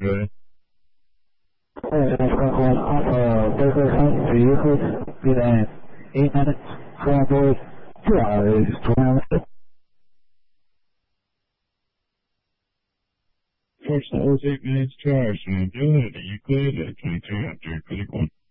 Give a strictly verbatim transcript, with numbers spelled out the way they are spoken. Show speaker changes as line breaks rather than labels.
good.
Alright, Skyforce Alpha, Baker Hunt, to you, please. Be there in eight minutes, four boys, two hours, twelve minutes.
First, that was eight minutes charged, and I'm doing it, you could at twenty-three hundred, click one.